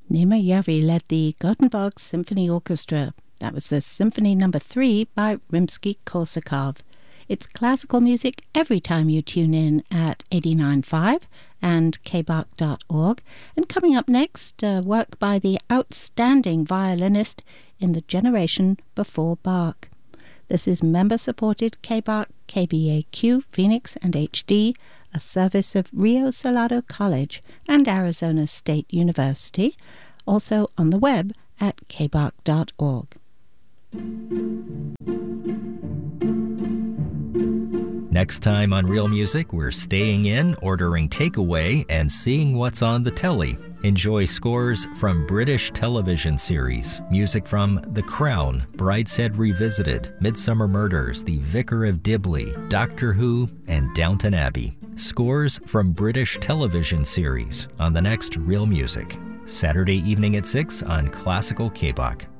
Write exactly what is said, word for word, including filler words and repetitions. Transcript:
Nima Yavi led the Gothenburg Symphony Orchestra. That was the Symphony Number Three by Rimsky-Korsakov. It's classical music every time you tune in at eighty-nine point five and k bach dot org. And coming up next, uh, work by the outstanding violinist in the generation before Bach. This is member-supported K Bach, K B A Q, Phoenix, and H D, a service of Rio Salado College and Arizona State University, also on the web at k bach dot org. Next time on Real Music, we're staying in, ordering takeaway, and seeing what's on the telly. Enjoy scores from British television series, music from The Crown, Brideshead Revisited, Midsummer Murders, The Vicar of Dibley, Doctor Who, and Downton Abbey. Scores from British television series on the next Real Music, Saturday evening at six on Classical K-Bach.